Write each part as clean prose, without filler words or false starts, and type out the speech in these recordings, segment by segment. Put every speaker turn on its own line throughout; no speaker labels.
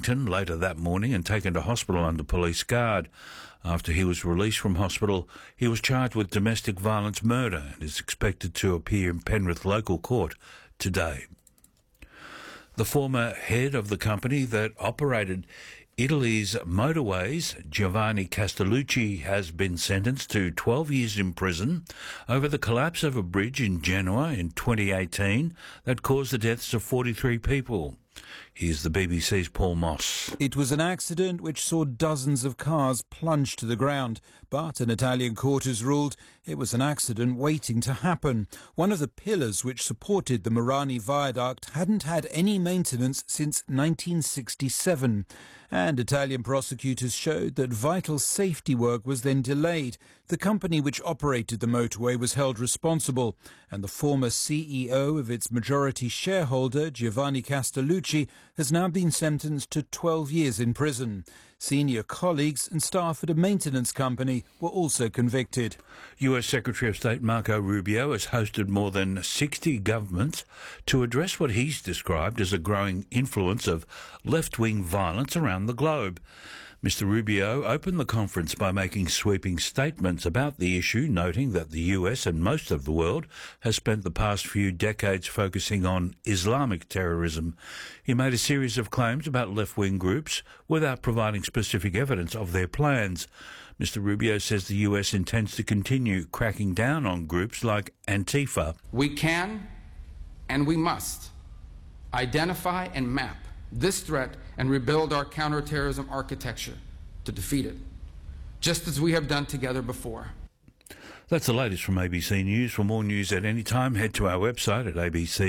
later that morning and taken to hospital under police guard. After he was released from hospital, he was charged with domestic violence murder and is expected to appear in Penrith local court today. The former head of the company that operated Italy's motorways, Giovanni Castellucci, has been sentenced to 12 years in prison over the collapse of a bridge in Genoa in 2018 that caused the deaths of 43 people. Here's the BBC's Paul Moss.
It was an accident which saw dozens of cars plunge to the ground, but an Italian court has ruled it was an accident waiting to happen. One of the pillars which supported the Murano Viaduct hadn't had any maintenance since 1967, and Italian prosecutors showed that vital safety work was then delayed. The company which operated the motorway was held responsible, and the former CEO of its majority shareholder, Giovanni Castellucci, has now been sentenced to 12 years in prison. Senior colleagues and staff at a maintenance company were also convicted.
US Secretary of State Marco Rubio has hosted more than 60 governments to address what he's described as a growing influence of left-wing violence around the globe. Mr. Rubio opened the conference by making sweeping statements about the issue, noting that the US and most of the world has spent the past few decades focusing on Islamic terrorism. He made a series of claims about left-wing groups without providing specific evidence of their plans. Mr. Rubio says the US intends to continue cracking down on groups like Antifa.
We can and we must identify and map this threat and rebuild our counterterrorism architecture to defeat it, just as we have done together before.
That's the latest from ABC News. For more news at any time, head to our website at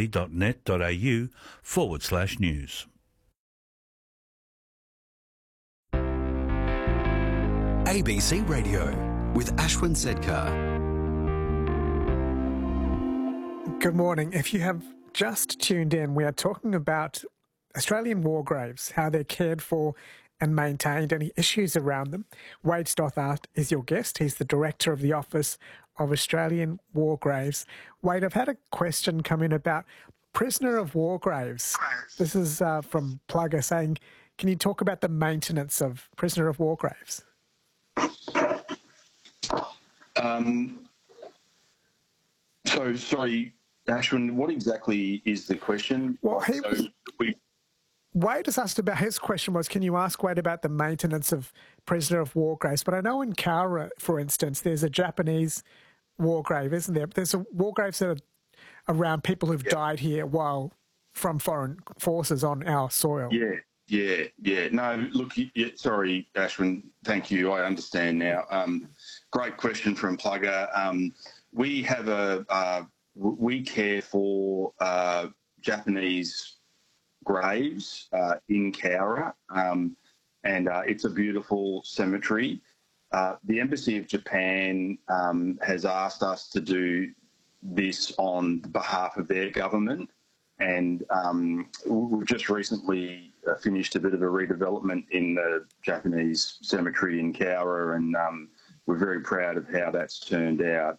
abc.net.au/news.
ABC Radio with Ashwin Sedkar.
Good morning. If you have just tuned in, we are talking about Australian war graves, how they're cared for and maintained, any issues around them. Wade Stothart is your guest. He's the Director of the Office of Australian War Graves. Wade, I've had a question come in about prisoner of war graves. This is from Plugger saying, can you talk about the maintenance of prisoner of war graves?
Sorry, Ashwin, what exactly is the question?
Well, Wade has asked about, his question was, can you ask Wade about the maintenance of prisoner of war graves? But I know in Cowra, for instance, there's a Japanese war grave, isn't there? There's war graves that are around people who've died here while from foreign forces on our soil.
Yeah. No, look, sorry, Ashwin, thank you. I understand now. Great question from Plugger. We care for Japanese graves in Cowra, and it's a beautiful cemetery. The Embassy of Japan has asked us to do this on behalf of their government, and we've just recently finished a bit of a redevelopment in the Japanese cemetery in Cowra, and we're very proud of how that's turned out.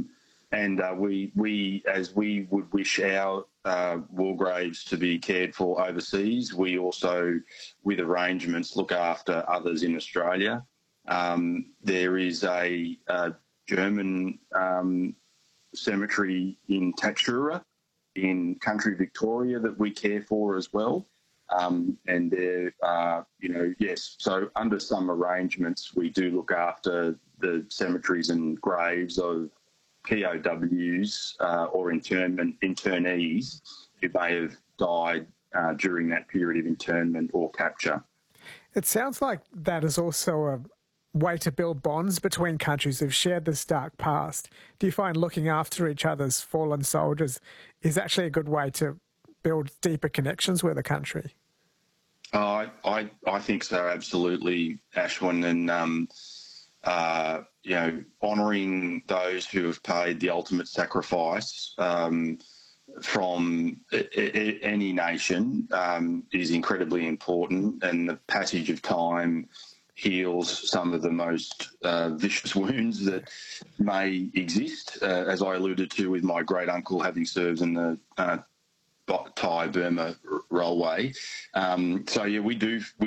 We, as we would wish our war graves to be cared for overseas, we also, with arrangements, look after others in Australia. There is a German cemetery in Tatura in country Victoria that we care for as well. And there, yes, so under some arrangements, we do look after the cemeteries and graves of POWs or internees who may have died during that period of internment or capture.
It sounds like that is also a way to build bonds between countries who've shared this dark past. Do you find looking after each other's fallen soldiers is actually a good way to build deeper connections with a country?
I think so, absolutely, Ashwin, and honouring those who have paid the ultimate sacrifice from any nation is incredibly important, and the passage of time heals some of the most vicious wounds that may exist, as I alluded to with my great uncle having served in the Thai-Burma Railway. We do